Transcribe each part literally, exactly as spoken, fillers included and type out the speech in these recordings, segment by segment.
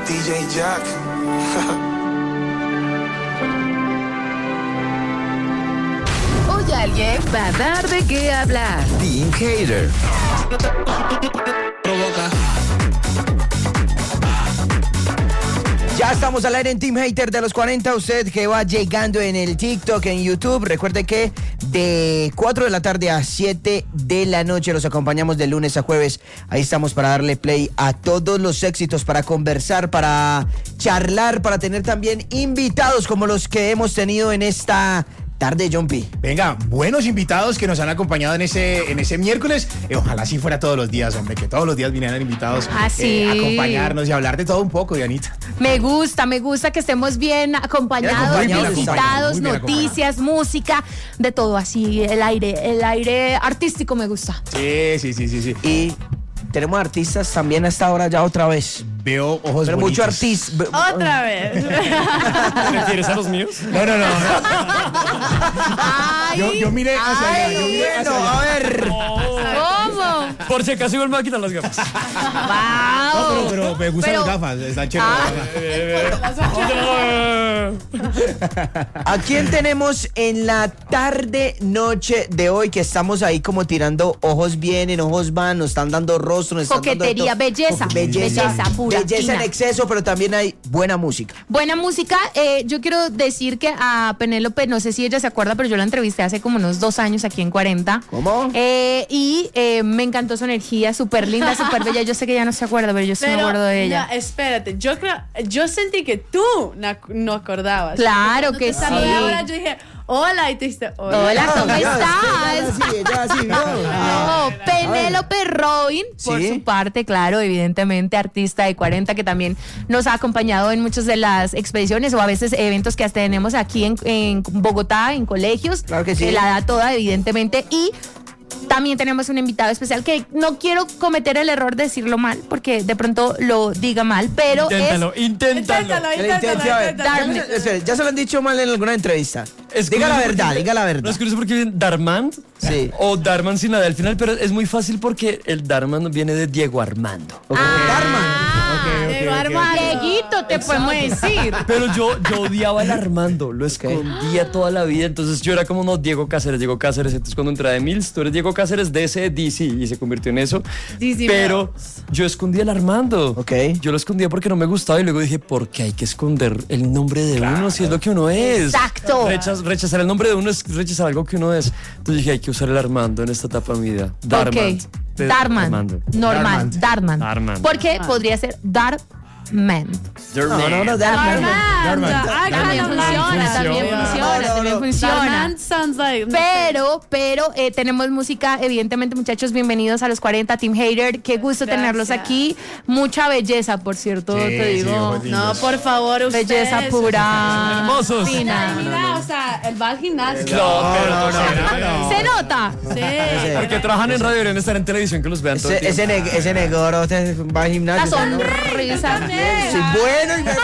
D J Jack. Hoy alguien va a dar de qué hablar. Team Hater. Provoca. Ya estamos al aire en Team Hater de los cuarenta. Usted que va llegando en el TikTok, en YouTube, recuerde que de cuatro de la tarde a siete de la noche los acompañamos de lunes a jueves. Ahí estamos para darle play a todos los éxitos, para conversar, para charlar, para tener también invitados como los que hemos tenido en esta tarde, John P. Venga, buenos invitados que nos han acompañado en ese, en ese miércoles. Eh, ojalá así fuera todos los días, hombre, que todos los días vinieran invitados Ah, sí. eh, a acompañarnos y hablar de todo un poco, Dianita. Me gusta, me gusta que estemos bien acompañados, Bien acompañados, visitados, muy bien noticias, música, de todo así, el aire, el aire artístico me gusta. Sí, sí, sí, sí, sí. Y tenemos artistas también a esta hora ya otra vez. Veo ojos Pero bonitos. mucho artista. Otra vez. ¿Te refieres a los míos? No, no, no. Ay, Yo, yo miré hacia allá, yo miré hacia Bueno, allá. a ver. ¿cómo? Por si acaso igual me voy a quitar las gafas. Wow. No, pero, pero me gustan Pero- las gafas, están chéveres. Ah. ¿A quién tenemos en la tarde, noche de hoy que estamos ahí como tirando ojos vienen, ojos van, nos están dando rostro, nos están dando Coquetería, to- belleza, belleza, belleza pura, belleza en fina. exceso, pero también hay buena música. Buena música. Eh, yo quiero decir que a Penélope, no sé si ella se acuerda, pero yo la entrevisté hace como unos dos años aquí en cuarenta. ¿Cómo? Eh, y eh, me encantó su energía, súper linda, súper bella. Yo sé que ella no se acuerda, pero yo sí me acuerdo de ella. No, espérate, yo creo, yo sentí que tú no, no acordabas. Claro Cuando que te saludé sí. ahora, yo dije, hola, y te dijiste, hola. Hola, ¿cómo Ya, estás? ya, ya, ya, ya, No, Penélope Robin, por Sí. su parte, claro, evidentemente, artista de cuarenta que también nos ha acompañado en muchas de las expediciones o a veces eventos que tenemos aquí en, en Bogotá, en colegios. Claro que sí. Eh, la da toda, evidentemente, y también tenemos un invitado especial que no quiero cometer el error de decirlo mal, porque de pronto lo diga mal, pero Inténtalo, es... inténtalo. Inténtalo, El intento, inténtalo, a ver. inténtalo. Ya, se- espere, ya se lo han dicho mal en alguna entrevista. Es Diga la curioso verdad, porque- diga la No verdad. es curioso porque dicen Darman Sí. o Darman sin la D al final, pero es muy fácil porque el Darman viene de Diego Armando. Ok, Ah, Diego Armando. Dieguito, te podemos decir. Pero yo, yo odiaba al Armando, lo escondía toda la vida. Entonces yo era como, no, Diego Cáceres, Diego Cáceres. Entonces cuando entré de Mills, tú eres Diego Cáceres de ese D C y se convirtió en eso. D C Pero yo escondía al Armando. Ok. Yo lo escondía porque no me gustaba y luego dije, ¿por qué hay que esconder el nombre de uno si es lo que uno es? Exacto. Rechaz- rechazar el nombre de uno es rechazar algo que uno es. Entonces dije, hay que usar el Armando en esta etapa de mi vida. Darman. Ok. Darman. Armando. Normal. Darman. Darman. Porque podría ser Darman. No, no, no, Darman. Armando. I También kind of like funciona, that. también Funciona. funciona, No, no, también no. funciona. Darman sounds like. Pero, pero eh, tenemos música, evidentemente, muchachos, bienvenidos a los cuarenta, Team Hater. Qué gusto Gracias. tenerlos aquí. Mucha belleza, por cierto, Sí, te sí, digo. ojos lindos. No, por favor, ustedes. Belleza pura. Hermosos. Fina. Mira, o sea, él va al gimnasio. No, pero No, no, no, no. Se nota. Sí. porque trabajan en radio, deberían estar en televisión que los vean todo el Ese, ese, tiempo. neg- ese negro usted va al La gimnasio. ¿no? sonrisa. Sí, bueno y me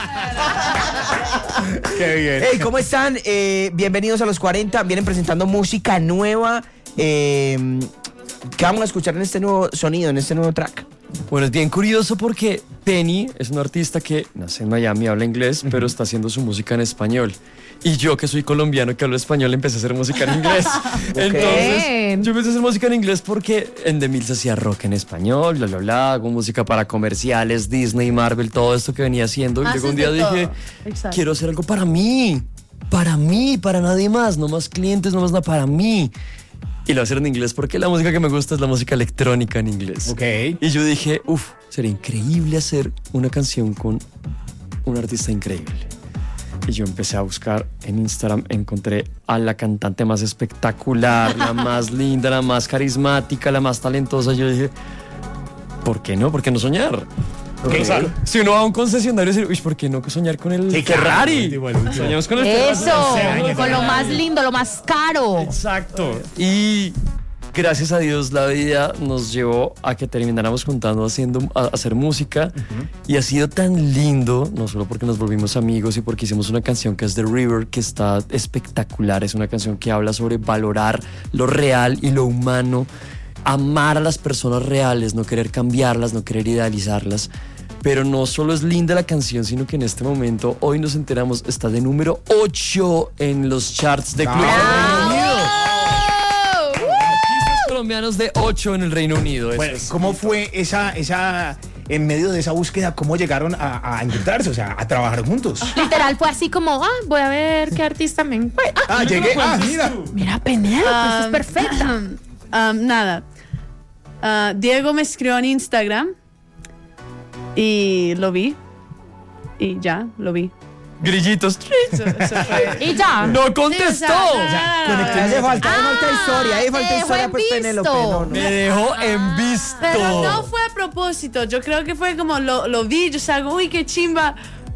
Qué bien. Hey, ¿cómo están? Eh, bienvenidos a los cuarenta. Vienen presentando música nueva. Eh, ¿Qué vamos a escuchar en este nuevo sonido, en este nuevo track? Bueno, es bien curioso porque Penny es una artista que nace en Miami, habla inglés, pero está haciendo su música en español. Y yo, que soy colombiano, que hablo español, empecé a hacer música en inglés. Entonces, yo empecé a hacer música en inglés porque en The Mills hacía rock en español, bla, bla, bla, hago música para comerciales, Disney, Marvel, todo esto que venía haciendo. Y Haces luego un día de todo. dije, Exacto. quiero hacer algo para mí, para mí, para nadie más, no más clientes, no más nada, para mí. Y lo voy a hacer en inglés porque la música que me gusta es la música electrónica en inglés. Ok. Y yo dije, uff, sería increíble hacer una canción con un artista increíble. Y yo empecé a buscar en Instagram, encontré a la cantante más espectacular, la más linda, la más carismática, la más talentosa. Yo dije, ¿por qué no? ¿Por qué no soñar? Ok. O sea, si uno va a un concesionario y dice, uy, ¿por qué no soñar con el Sí, claro, Ferrari? el último, el último. Soñamos con el Ferrari. Eso, con lo más lindo, lo más caro. Exacto. Y gracias a Dios la vida nos llevó a que termináramos juntando haciendo a, a hacer música. Uh-huh. Y ha sido tan lindo, no solo porque nos volvimos amigos y porque hicimos una canción que es The River, que está espectacular. Es una canción que habla sobre valorar lo real y lo humano, amar a las personas reales, no querer cambiarlas, no querer idealizarlas. Pero no solo es linda la canción, sino que en este momento, hoy nos enteramos, está de número ocho en los charts de Club del Reino Unido. Artistas colombianos de ocho en el Reino Unido. Bueno, es. ¿cómo fue esa, esa, en medio de esa búsqueda, cómo llegaron a, a encontrarse, o sea, a trabajar juntos? Literal fue así como, ah, voy a ver qué artista me encuentra. Ah, llegué, ah, mira. Mira, Penélope, pues es Um, perfecta. um, nada. Ah, Diego me escribió en Instagram y lo vi. Y ya, lo vi. Grillitos. Eso, eso fue. Y ya. No contestó. Sí, o sea, no, no, no, Ahí hace falta, ahí falta Ah, historia, ahí falta te dejó historia, en pues visto. Penélope. No, no. Me dejó en visto. Pero no fue a propósito. Yo creo que fue como lo, lo vi, yo salgo, uy, qué chimba.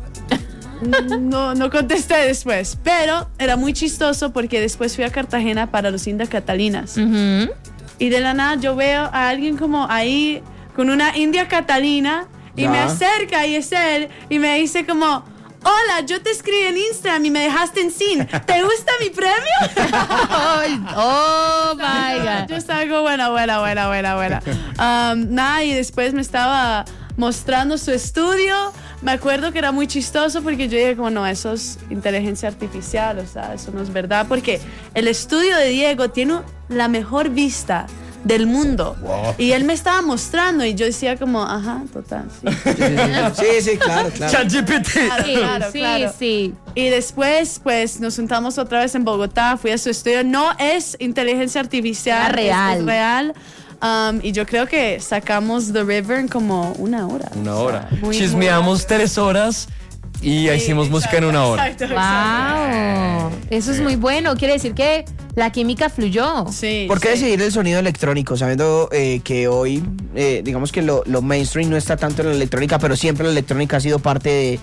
No, no contesté después. Pero era muy chistoso porque después fui a Cartagena para los India Catalinas. Ujú. Y de la nada yo veo a alguien como ahí con una India Catalina y Ya. me acerca y es él y me dice como, hola, yo te escribí en Instagram y me dejaste en sin. ¿Te gusta mi premio? Ay, oh my God. Yo estaba como, buena, buena, buena, buena, buena. Um, nada, y después me estaba mostrando su estudio. Me acuerdo que era muy chistoso porque yo dije como, no, eso es inteligencia artificial, o sea, eso no es verdad. Porque el estudio de Diego tiene la mejor vista del mundo. Wow. Y él me estaba mostrando y yo decía como, ajá, total, sí. Sí, sí, claro, claro. ChatGPT. Claro, Sí, claro, sí, claro. sí. Y después, pues, nos juntamos otra vez en Bogotá, fui a su estudio. No es inteligencia artificial, Era real. Es, es real. Um, y yo creo que sacamos The River en como una hora. Una O hora. sea, muy- Chismeamos tres horas y muy- hicimos Sí, música en una hora. Exacto, exacto. Wow. Eso es muy bueno. Quiere decir que la química fluyó. Sí, ¿Por qué sí. decidir el sonido electrónico? Sabiendo eh, que hoy, eh, digamos que lo, lo mainstream no está tanto en la electrónica, pero siempre la electrónica ha sido parte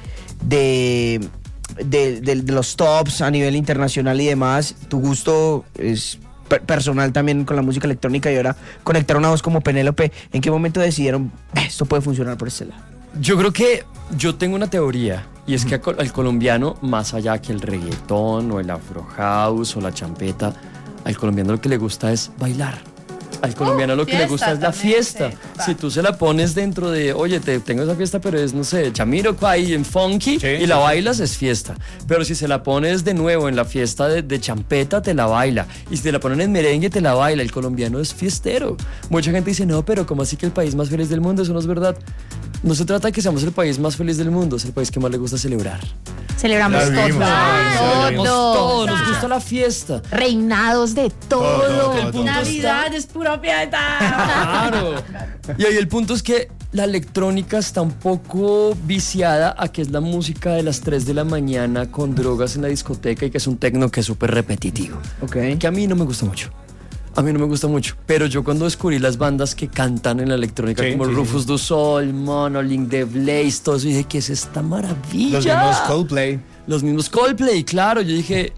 de, de, de- de- de los tops a nivel internacional y demás. Tu gusto es per- personal también con la música electrónica y ahora conectar una voz como Penélope. ¿En qué momento decidieron "Eh, esto puede funcionar por este lado"? Yo creo que yo tengo una teoría y es que a col- al colombiano, más allá que el reggaetón o el afro house o la champeta, al colombiano lo que le gusta es bailar. Al colombiano lo que le fiesta gusta es la también, fiesta. sí. Si tú se la pones dentro de, oye, te tengo esa fiesta, pero es, no sé, Jamiroquai en funky Sí, y sí, la sí. bailas, es fiesta. Pero si se la pones de nuevo en la fiesta de, de champeta, te la baila. Y si te la ponen en merengue, te la baila. El colombiano es fiestero. Mucha gente dice, no, pero ¿cómo así que el país más feliz del mundo? Eso no es verdad. No se trata de que seamos el país más feliz del mundo, es el país que más le gusta celebrar. Celebramos La vivimos, todo. la vivimos. Todo. Todo, nos gusta la fiesta. Reinados de todo. Todo, todo, todo, todo. Navidad es pura fiesta. Claro. Y ahí el punto es que la electrónica está un poco viciada a que es la música de las tres de la mañana con drogas en la discoteca y que es un tecno que es súper repetitivo. Ok. Que a mí no me gusta mucho. A mí no me gusta mucho. Pero yo cuando descubrí las bandas que cantan en la electrónica Sí, como sí, Rufus sí. du Sol, Monolink, The Blaze, todo eso, dije, ¿qué es esta maravilla? Los mismos Coldplay. Los mismos Coldplay, claro. Yo dije,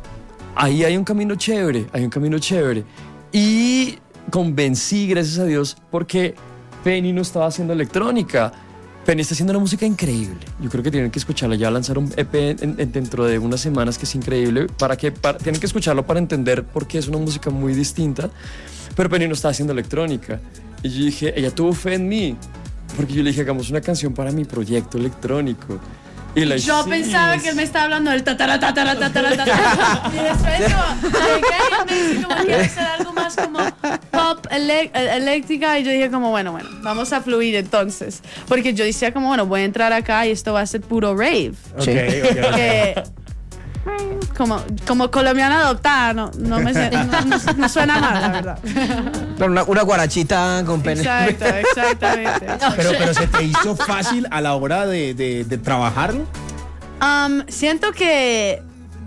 ahí hay un camino chévere, hay un camino chévere. Y convencí, gracias a Dios, porque Penny no estaba haciendo electrónica. Penny está haciendo una música increíble. Yo creo que tienen que escucharla. Ya va a lanzar un E P en- en- dentro de unas semanas que es increíble. Para que, para- tienen que escucharlo para entender por qué es una música muy distinta. Pero Penny no estaba haciendo electrónica. Y yo dije, ella tuvo fe en mí. Porque yo le dije, hagamos una canción para mi proyecto electrónico. Y la Yo hicimos. pensaba que él me estaba hablando del tatara, tatara, tatara, tatara. Y después como, llegué y me dice como, quiero hacer algo más como pop, ele- eh, eléctrica. Y yo dije como, bueno, bueno, vamos a fluir entonces. Porque yo decía como, bueno, voy a entrar acá y esto va a ser puro rave. Sí. Ok, ok, ok. Que, como, como colombiana adoptada, no, no me sé- no, no- no suena mal, la verdad. Claro, Una, una guarachita con Penélope. Exacto, exactamente. Pero, pero se te hizo fácil a la hora de, de, de trabajarlo. Um, siento que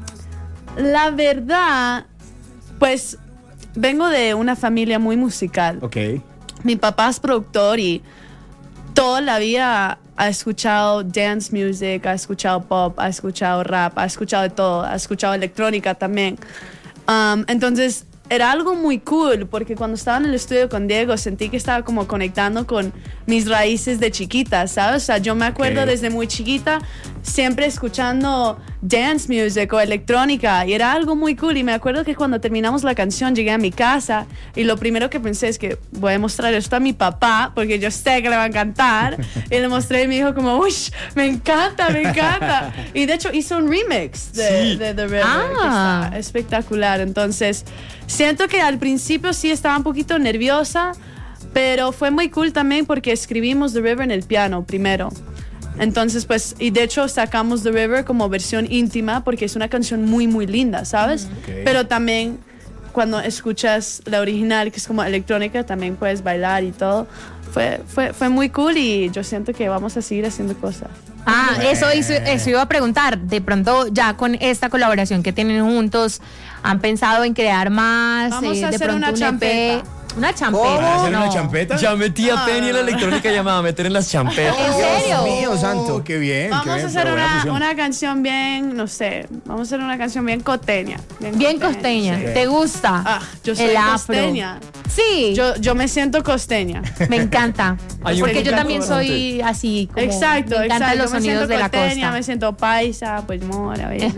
la verdad, pues vengo de una familia muy musical. Ok. Mi papá es productor y toda la vida ha escuchado dance music, ha escuchado pop, ha escuchado rap, ha escuchado de todo, ha escuchado electrónica también. Um, entonces era algo muy cool porque cuando estaba en el estudio con Diego sentí que estaba como conectando con mis raíces de chiquita, ¿sabes? O sea, yo me acuerdo Ok. desde muy chiquita siempre escuchando dance music o electrónica y era algo muy cool. Y me acuerdo que cuando terminamos la canción llegué a mi casa y lo primero que pensé es que voy a mostrar esto a mi papá porque yo sé que le va a encantar. Y le mostré y me dijo como, uy, me encanta, me encanta. Y de hecho hizo un remix de, Sí. de The River Ah. que está espectacular. Entonces siento que al principio sí estaba un poquito nerviosa, pero fue muy cool también porque escribimos The River en el piano primero. Entonces, pues, y de hecho sacamos The River como versión íntima porque es una canción muy, muy linda, ¿sabes? Okay. Pero también cuando escuchas la original, que es como electrónica, también puedes bailar y todo. Fue, fue, fue muy cool y yo siento que vamos a seguir haciendo cosas. Ah, eso, eso, eso iba a preguntar. De pronto, ya con esta colaboración que tienen juntos, ¿han pensado en crear más? Vamos Eh, a de hacer pronto una un E P. champeta. ¿Una champeta? ¿Para hacer No. una champeta? Ya metí a Penny en la electrónica y ya me va a meter en las champetas. ¿En serio? Dios mío, santo. Oh, qué bien. Vamos qué a bien, hacer pero buena una, fusión. una canción bien, no sé, vamos a hacer una canción bien costeña. Bien costeña. sí. ¿Te gusta? Ah, yo soy el afro. costeña. Sí, Yo, yo me siento costeña. me encanta. Hay un Porque yo punto también importante. soy así. Como, Exacto, me encantan exacto. los me sonidos siento de la costeña, costa. me siento paisa, pues mora, ¿ves?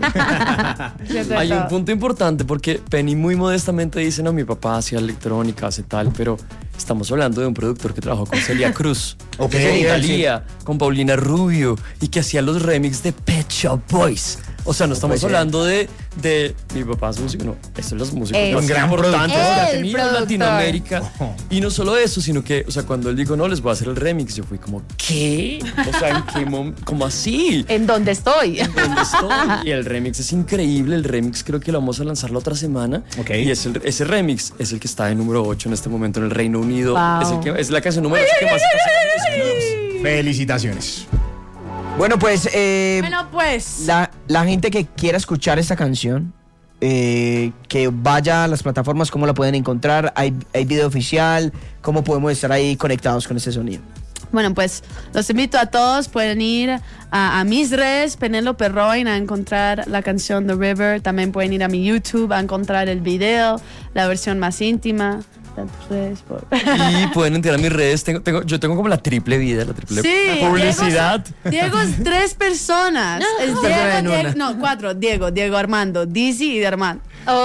Me siento de Hay un todo. punto importante porque Penny muy modestamente dice, no, mi papá hacía electrónica, hace tal, pero estamos hablando de un productor que trabajó con Celia Cruz, Ok, con sí. Thalía, con Paulina Rubio y que hacía los remix de Pet Shop Boys. O sea, no estamos puede ser. hablando de, de mi papá es músico, no, estos son los músicos Es más un gran importantes que ha El tenido productor. Latinoamérica. Y no solo eso, sino que, o sea, cuando él dijo, no, les voy a hacer el remix, yo fui como, ¿qué? O sea, ¿en qué momento? ¿Cómo así? ¿En dónde estoy? ¿Dónde estoy? Y el remix es increíble. El remix creo que lo vamos a lanzar la otra semana. Ok. Y es el- ese remix es el que está en número ocho en este momento en el Reino Unido. Wow. Es, el que- es la canción número ocho que más está haciendo música. Felicitaciones. Bueno, pues eh, Bueno, pues. la, la gente que quiera escuchar esta canción, eh, que vaya a las plataformas, ¿cómo la pueden encontrar? ¿Hay, hay video oficial? ¿Cómo podemos estar ahí conectados con ese sonido? Bueno, pues los invito a todos, pueden ir a, a mis redes, Penélope Roin, a encontrar la canción The River. También pueden ir a mi YouTube a encontrar el video, la versión más íntima. Tantas redes por... Y pueden entrar a mis redes. Tengo, tengo, yo tengo como la triple vida, la triple Sí, publicidad. Diego, Diego es tres personas. Es Diego, en Diego- una. no, cuatro. Diego, Diego Armando, Dizzy y Armando.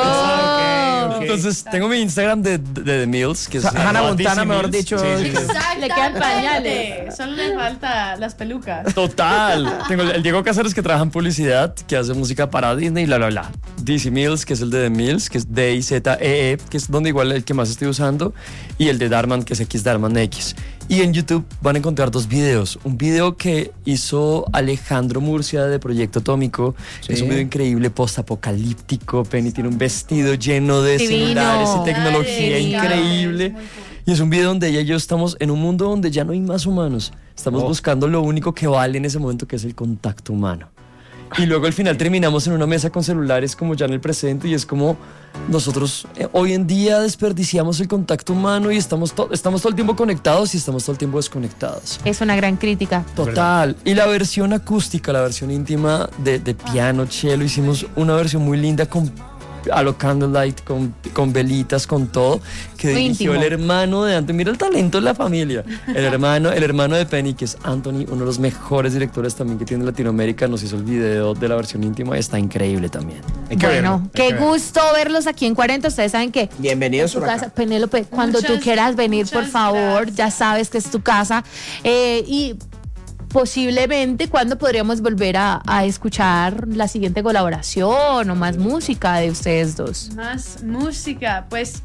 Oh. Ok. Entonces, tengo mi Instagram de, de, de The Mills, que es O sea, Hannah arroba Montana, Dizzy mejor Mills. dicho. Sí, sí, sí. Exactamente. Le quedan pañales. Solo le falta las pelucas. Total. Tengo el, el Diego Cáceres que trabaja en publicidad, que hace música para Disney, bla, bla, bla. Dizzy Mills, que es el de The Mills, que es D I Z E E, que es donde igual el que más estoy usando, y el de Darman, que es X Darman X. Y en YouTube van a encontrar dos videos. Un video que hizo Alejandro Murcia de Proyecto Atómico, que es un video increíble, post-apocalíptico. Penny tiene un vestido lleno de Divino. celulares y tecnología Ay, increíble. es muy cool. Y es un video donde ella y yo estamos en un mundo donde ya no hay más humanos. Estamos Oh. buscando lo único que vale en ese momento, que es el contacto humano. Y luego al final terminamos en una mesa con celulares como ya en el presente y es como nosotros eh, hoy en día desperdiciamos el contacto humano y estamos, to- estamos todo el tiempo conectados y estamos todo el tiempo desconectados. Es una gran crítica. Total. Y la versión acústica, la versión íntima de, de piano, cello, hicimos una versión muy linda con a lo candlelight, con, con velitas, con todo, que Muy dirigió íntimo. el hermano de Anthony. Mira el talento de la familia. El hermano, el hermano de Penny, que es Anthony, uno de los mejores directores también que tiene Latinoamérica, nos hizo el video de la versión íntima y está increíble también. Hay que verlo, Bueno, hay qué que verlo. gusto verlos aquí en cuarenta. Ustedes saben que Bienvenidos tu por acá. casa, Penélope, cuando tú Muchas- quieras venir, por muchas favor, gracias. ya sabes que es tu casa. Eh, y posiblemente, ¿cuándo podríamos volver a, a escuchar la siguiente colaboración o más música de ustedes dos? Más música, pues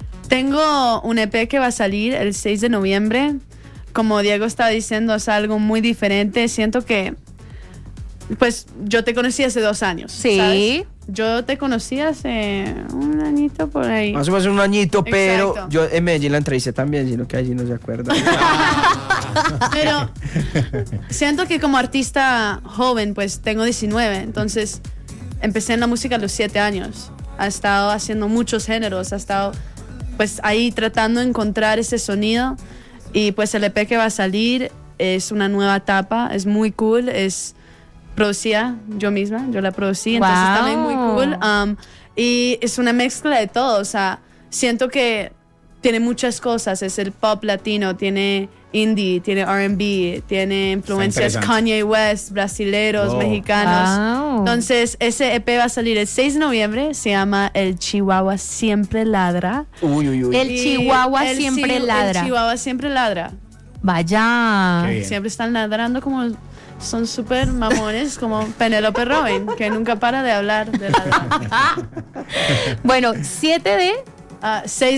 tengo un E P que va a salir el seis de noviembre. Como Diego está diciendo, es algo muy diferente. Siento que, pues yo te conocí hace dos años. Sí. ¿sabes? Yo te conocí hace un añito por ahí. Más o menos un añito, pero Exacto. yo en Medellín la entrevisté también, sino que allí no se acuerda. Pero siento que como artista joven, pues tengo diecinueve, entonces empecé en la música a los siete años. Ha estado haciendo muchos géneros, ha estado pues ahí tratando de encontrar ese sonido y pues el E P que va a salir es una nueva etapa, es muy cool, es producida yo misma, yo la producí, entonces Wow. también muy cool. Um, y es una mezcla de todo, o sea, siento que tiene muchas cosas. Es el pop latino, tiene indie, tiene R and B, tiene influencias interesante. Kanye West, brasileros, Wow. mexicanos. Wow. Entonces, ese E P va a salir el seis de noviembre. Se llama El Chihuahua Siempre Ladra. Uy, uy, uy. El Y Chihuahua el siempre chi- ladra. El Chihuahua siempre ladra. Vaya. Qué bien. Siempre están ladrando como... Son súper mamones, como Penélope Robin, que nunca para de hablar de ladrar. Bueno, siete de Ah, seis